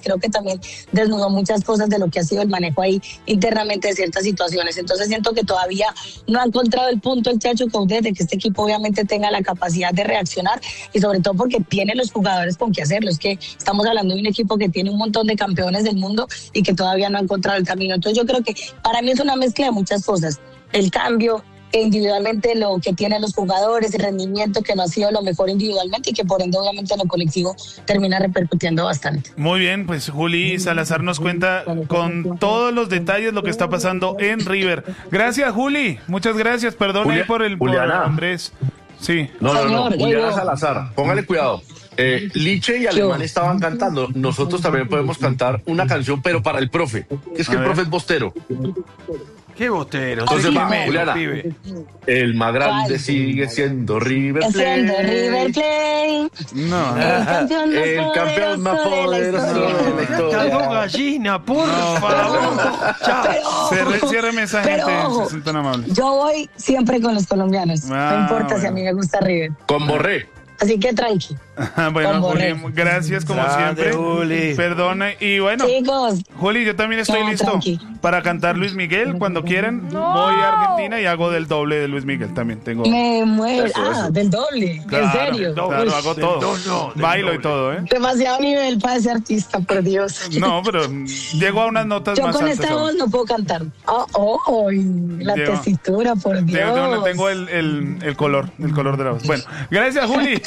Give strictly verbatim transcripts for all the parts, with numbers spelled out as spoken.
creo que también desnudó muchas cosas de lo que ha sido el manejo ahí internamente de ciertas situaciones. Entonces siento que todavía no ha encontrado el punto el Chacho Coudet de que este equipo obviamente tenga la capacidad de reaccionar y sobre todo porque tiene los jugadores con qué hacerlo. Es que estamos hablando de un equipo que tiene un montón de campeones del mundo y que todavía no ha encontrado el camino. Entonces yo creo que para mí es una mezcla de muchas cosas. El cambio, individualmente lo que tienen los jugadores, el rendimiento que no ha sido lo mejor individualmente y que por ende obviamente en lo colectivo termina repercutiendo bastante. Muy bien, pues Juli Salazar nos cuenta con todos los detalles lo que está pasando en River. Gracias, Juli, muchas gracias, perdón ahí por el por Andrés. Sí. No, no, no, Juliana Salazar, póngale cuidado. Eh, Liche y Alemán estaban cantando. Nosotros también podemos cantar una canción, pero para el profe. Que es que el profe es bostero. ¿Qué bostero? Entonces, va, menos, Juliana, pibe. El más grande sigue siendo River Plate. Siendo River Plate. No. El campeón más El campeón más poderoso poderoso de la historia. Estas dos gallinas, por favor. Chao. Cierre, ciérreme esa pero gente, ojo, se sientan amables. yo voy siempre con los colombianos. Ah, no importa bueno. si a mí me gusta River. Con Borré. Así que tranqui. Bueno, Con Juli, Borré. gracias como Grande, siempre. Juli. Perdona. Y bueno, Chicos, Juli, yo también estoy No, listo tranqui. para cantar Luis Miguel. Cuando quieran, voy a Argentina y hago del doble de Luis Miguel también. Tengo. me muero. Eso, Ah, eso. del doble. Claro, en serio. Claro, Uy, hago todo. Del do- no, Bailo del y todo, ¿eh? demasiado nivel para ese artista, por Dios. No, pero llego a unas notas Yo más con altas. esta voz aún. no puedo cantar. Oh, oh, oh, la Llego- tesitura, por Dios. Tengo, tengo- tengo el, el, el color, el color de la voz. Bueno, gracias, Juli.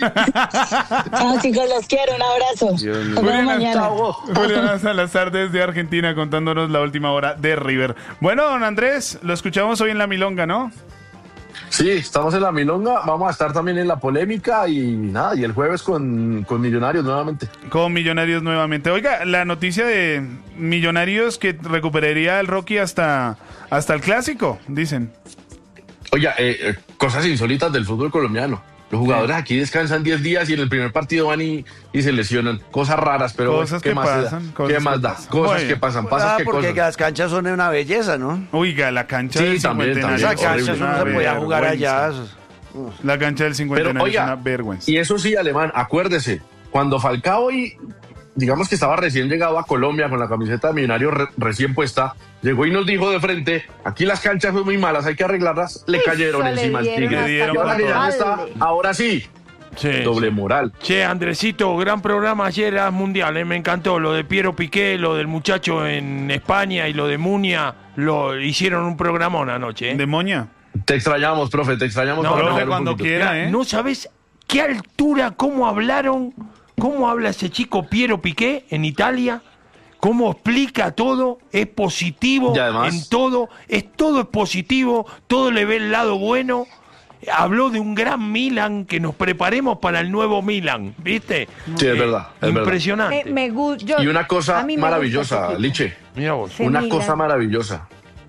No, chicos, los quiero. Un abrazo. Nos vemos Juliana, mañana. Juliana Salazar desde Argentina contándonos la última hora de River. Bueno, don Andrés, lo escuchamos hoy en La Milonga, ¿no? Sí, estamos en la milonga. Vamos a estar también en la polémica y nada, y el jueves con, con Millonarios nuevamente. Con Millonarios nuevamente. Oiga, la noticia de Millonarios que recuperaría al Rocky hasta, hasta el Clásico, dicen. Oiga, eh, eh, cosas insólitas del fútbol colombiano. Los jugadores aquí descansan diez días y en el primer partido van y, y se lesionan. Cosas raras, pero Cosas ¿qué que más se da? pasan, cosas ¿Qué más que da? pasan. Cosas Bueno. que pasan, pasas Ah, que porque cosas. las canchas son una belleza, ¿no? Oiga, la cancha Sí, del también, cincuentenario. también. Esa cancha horrible. no se Una podía jugar vergüenza. allá. La cancha del Pero cincuentenario es oiga, una vergüenza. y eso sí, Alemán, acuérdese, cuando Falcao y digamos que estaba recién llegado a Colombia con la camiseta de Millonario re- recién puesta, llegó y nos dijo de frente, aquí las canchas son muy malas, hay que arreglarlas, le cayeron Eso le encima al dieron Tigre. Le dieron Y ahora con que ya no todo. está, ahora sí, Che, doble moral. che, Andresito, gran programa ayer a Mundial, eh, me encantó. Lo de Piero Piqué, lo del muchacho en España y lo de Munia, lo hicieron un programón anoche. ¿eh? ¿De Moña? Te extrañamos, profe, te extrañamos. No, para no, hablar un cuando poquito. quiera. Mira, ¿eh? no sabes qué altura, cómo hablaron, cómo habla ese chico Piero Piqué en Italia, cómo explica todo, es positivo Y además- en todo, es todo es positivo, todo le ve el lado bueno. Habló de un gran Milan, que nos preparemos para el nuevo Milan, ¿viste? Sí, es verdad, es verdad. Impresionante. Me, me gu- yo- Y una a cosa mí me gusta maravillosa, ese Liche, Mira vos. Sí. una Milan. cosa maravillosa.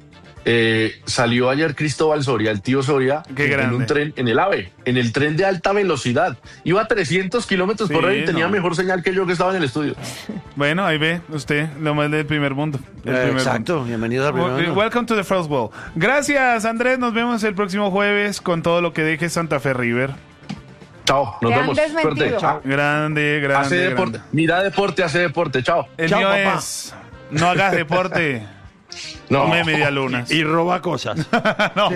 Eh, salió ayer Cristóbal Soria, el tío Soria, Qué en grande. un tren, en el AVE, en el tren de alta velocidad. Iba a trescientos kilómetros por Sí, hora y tenía no. mejor señal que yo que estaba en el estudio. Bueno, ahí ve usted lo más del primer mundo. El Eh, primer exacto, bienvenidos al mundo. primer mundo. Welcome to the first world. Gracias, Andrés. Nos vemos el próximo jueves con todo lo que deje Santa Fe River. Chao, nos Te han vemos. desmentido. Suerte. Chao. Grande, grande. Hace deporte. grande. Mira deporte, hace deporte. Chao. El Chao, mío papá. es no hagas deporte, No. come media lunas. Y roba cosas. No.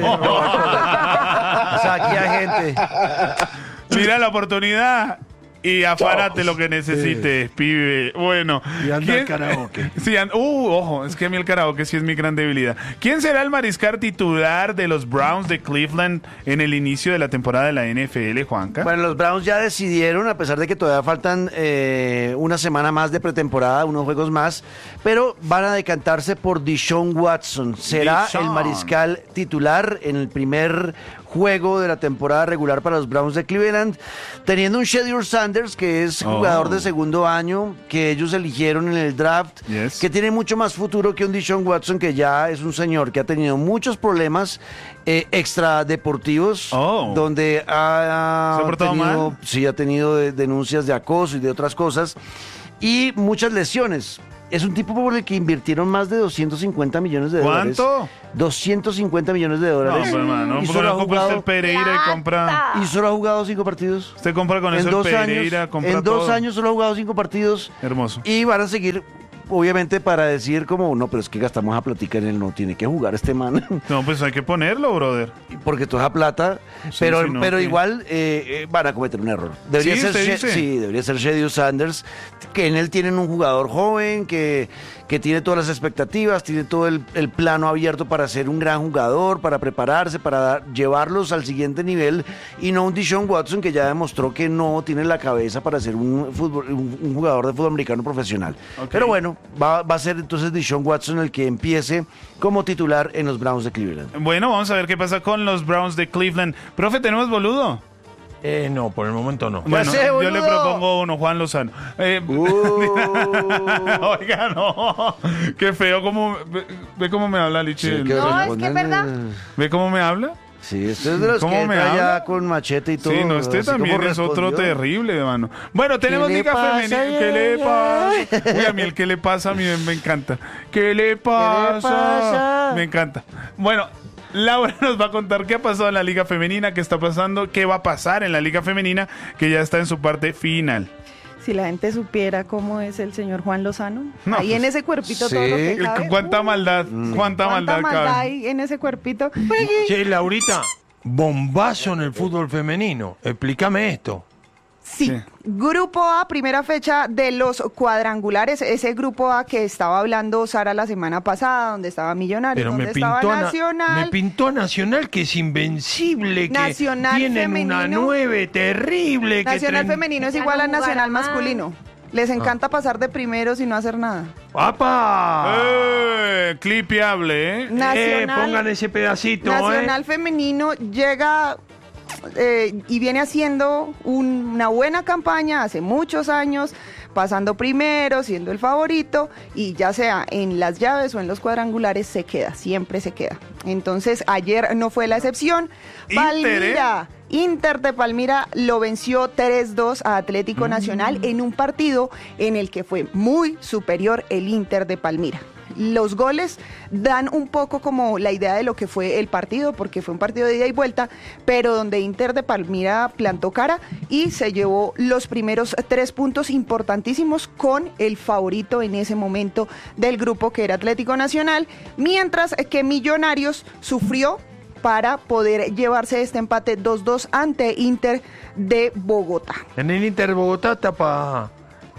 O sea, aquí hay gente. Mira la oportunidad y afárate lo que necesites, pibe. Bueno. Y anda ¿quién- al karaoke. Sí, and- uh, ojo, es que a mí el karaoke sí es mi gran debilidad. ¿Quién será el mariscal titular de los Browns de Cleveland en el inicio de la temporada de la N F L, Juanca? Bueno, los Browns ya decidieron, a pesar de que todavía faltan eh, una semana más de pretemporada, unos juegos más, pero van a decantarse por Deshaun Watson. Será Deshaun. el mariscal titular en el primer juego de la temporada regular para los Browns de Cleveland, teniendo un Shedeur Sanders, que es Oh. jugador de segundo año, que ellos eligieron en el draft, Yes. que tiene mucho más futuro que un Deshaun Watson, que ya es un señor que ha tenido muchos problemas eh, extradeportivos, Oh. donde ha, ¿Se ha portado tenido, mal? sí, ha tenido de- denuncias de acoso y de otras cosas, y muchas lesiones. es un tipo por el que invirtieron más de doscientos cincuenta millones de dólares. ¿Cuánto? doscientos cincuenta millones de dólares. No, pues, hermano, y ¿por solo no ha compra usted jugado, el Pereira y compra? y solo ha jugado cinco partidos. Usted compra con En eso el dos Pereira, años, compra en dos todo. años solo ha jugado cinco partidos. Hermoso. Y van a seguir, obviamente, para decir como, no, pero es que gastamos a platica en él, no tiene que jugar este man. No, pues hay que ponerlo, brother. Porque toda esa plata, Sí, pero, sí, no, pero ¿qué? igual eh, eh, van a cometer un error. Debería Sí, ser usted She- dice. sí, debería ser Shedeur Sanders, que en él tienen un jugador joven, que, que tiene todas las expectativas, tiene todo el, el plano abierto para ser un gran jugador, para prepararse, para dar- llevarlos al siguiente nivel, y no un Deshaun Watson que ya demostró que no tiene la cabeza para ser un, fútbol, un, un jugador de fútbol americano profesional. Ok. Pero bueno, va, va a ser entonces Deshaun Watson el que empiece como titular en los Browns de Cleveland. Bueno, vamos a ver qué pasa con los Browns de Cleveland. Profe, ¿tenemos boludo? Eh, no, por el momento no. Bueno, sé, yo le boludo. propongo uno, Juan Lozano. Eh, Uh. Oiga, no. Qué feo. Cómo, ve, ve cómo me habla, Lichi. Sí, que No, es que responden, es verdad. eh, ¿Ve cómo me habla? Sí, este es de los ¿Cómo que me entra habla? ya con machete y todo. Sí, no, este así también como es otro respondió. terrible, hermano. Bueno, tenemos ¿Qué le Liga pasa, Femenina. ¿Qué le pasa? Uy, a mí el que le pasa a mí me encanta. ¿Qué le pasa? pasa? Me encanta. Bueno, Laura nos va a contar qué ha pasado en la Liga Femenina, qué está pasando, qué va a pasar en la Liga Femenina, que ya está en su parte final. Si la gente supiera cómo es el señor Juan Lozano, No, ahí pues, en ese cuerpito sí. todo lo que El- cabe. ¿Cuánta uh, maldad? ¿Cuánta, ¿Cuánta maldad, maldad cabe? hay en ese cuerpito? Che, Laurita, bombazo en el fútbol femenino. Explícame esto. Sí. Sí. Grupo A, primera fecha de los cuadrangulares, ese grupo A que estaba hablando Sara la semana pasada, donde estaba Millonarios, Pero donde me estaba pintó, a Na- Nacional. me pintó a Nacional, que es invencible, que Nacional tienen una femenino. nueve terrible. que Nacional tren- femenino es Ya igual no a Nacional jugará más. masculino. Les encanta pasar de primeros y no hacer nada. ¡Apa! Eh, clipeable, ¿eh? Eh, Nacional, pongan ese pedacito, Nacional ¿eh? femenino llega eh, y viene haciendo un- una buena campaña hace muchos años, pasando primero, siendo el favorito, y ya sea en las llaves o en los cuadrangulares se queda, siempre se queda. Entonces ayer no fue la excepción. Inter, ¿eh? Palmira, Inter de Palmira lo venció tres dos a Atlético Nacional en un partido en el que fue muy superior el Inter de Palmira. Los goles dan un poco como la idea de lo que fue el partido, porque fue un partido de ida y vuelta, pero donde Inter de Palmira plantó cara y se llevó los primeros tres puntos importantísimos con el favorito en ese momento del grupo, que era Atlético Nacional, mientras que Millonarios sufrió para poder llevarse este empate dos dos ante Inter de Bogotá. En el Inter de Bogotá tapa,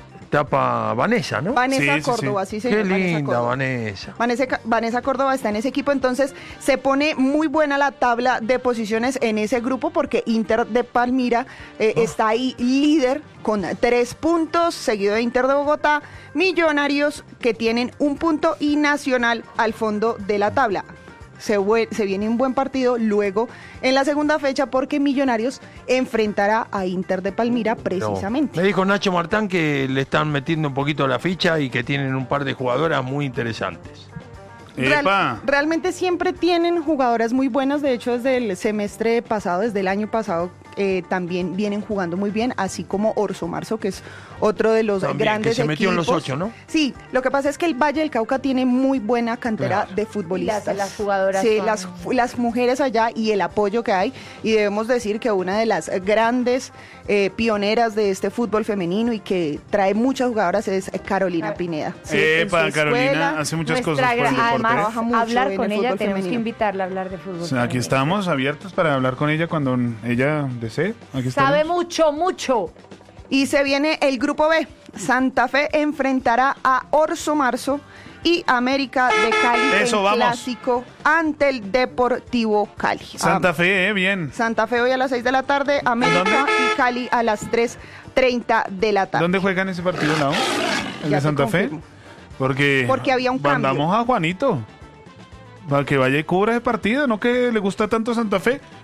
tapa Vanessa, ¿no? Vanessa Sí, sí, Córdoba, sí, Qué señor, Vanessa linda Córdoba. Vanessa. Vanessa, Ca- Vanessa Córdoba está en ese equipo, entonces se pone muy buena la tabla de posiciones en ese grupo, porque Inter de Palmira eh, está ahí líder con tres puntos, seguido de Inter de Bogotá, Millonarios que tienen un punto y Nacional al fondo de la tabla. Se, vue- se viene un buen partido luego en la segunda fecha, porque Millonarios enfrentará a Inter de Palmira precisamente. No. Me dijo Nacho Martán que le están metiendo un poquito la ficha y que tienen un par de jugadoras muy interesantes. Real- Epa. realmente siempre tienen jugadoras muy buenas, de hecho desde el semestre pasado, desde el año pasado, eh, también vienen jugando muy bien, así como Orso Marzo, que es otro de los También, grandes que se metió en los equipos. ocho, ¿no? Sí, lo que pasa es que el Valle del Cauca tiene muy buena cantera Claro. de futbolistas. Las- las jugadoras Sí, son- las, las mujeres allá y el apoyo que hay, y debemos decir que una de las grandes eh, pioneras de este fútbol femenino y que trae muchas jugadoras es Carolina Claro. Pineda. Sí, en su Epa, Carolina escuela, hace muchas Nuestra cosas por el gran- deporte. además, Trabaja mucho hablar en con el ella, fútbol tenemos que femenino. invitarla a hablar de fútbol. O sea, aquí femenino. estamos abiertos para hablar con ella cuando ella desee. Aquí Sabe estaremos. mucho, mucho. Y se viene el grupo B. Santa Fe enfrentará a Orso Marzo y América de Cali Eso, en vamos. clásico ante el Deportivo Cali. Santa Ah, Fe, eh, bien. Santa Fe hoy a las seis de la tarde, América ¿Dónde? y Cali a las tres treinta de la tarde. ¿Dónde juegan ese partido, Lau? ¿El Ya de te Santa Fe? confirmo. Porque, Porque había un cambio. mandamos a Juanito para que vaya y cubra ese partido, no que le gusta tanto Santa Fe.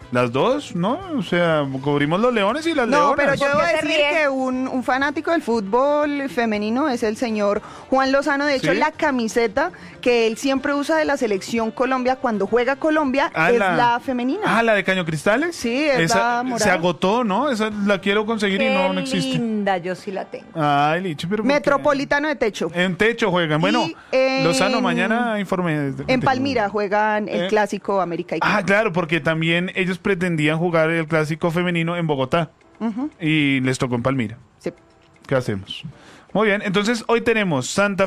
Las dos, ¿no? O sea, cubrimos los leones y las No, leonas. pero yo ¿Por debo qué se decir ríe? que un, un fanático del fútbol femenino es el señor Juan Lozano. De hecho, ¿Sí? la camiseta que él siempre usa de la selección Colombia cuando juega Colombia Ah, es la, femenina. Ah, la de Caño Cristales. Sí, es Esa la morada. se agotó, ¿no? Esa la quiero conseguir y Qué no, no existe. linda, yo sí la tengo. Ay, Licho, pero ¿por qué? Metropolitano de Techo. En techo juegan. Bueno, Y en- Lozano, mañana informe. desde- En Palmira juegan el Eh. clásico América y Ah, Cali. claro, porque también ellos pretendían jugar el clásico femenino en Bogotá Ujú, y les tocó en Palmira. sí. ¿Qué hacemos? Muy bien, entonces hoy tenemos Santa